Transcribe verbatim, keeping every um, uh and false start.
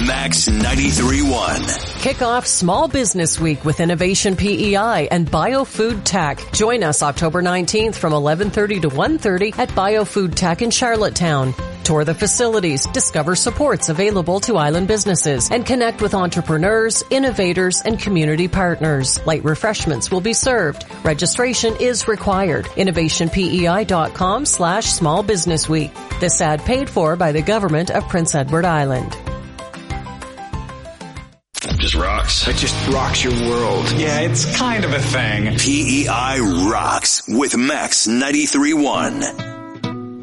Max ninety-three point one. Kick off Small Business Week with Innovation P E I and BioFood Tech. Join us October nineteenth from eleven thirty to one thirty at BioFood Tech in Charlottetown. Tour the facilities, discover supports available to island businesses, and connect with entrepreneurs, innovators, and community partners. Light refreshments will be served. Registration is required. innovationpei.com slash small business week. This ad paid for by the government of Prince Edward Island. Just rocks. It just rocks your world. Yeah, it's kind of a thing. P E I Rocks with Max ninety-three point one.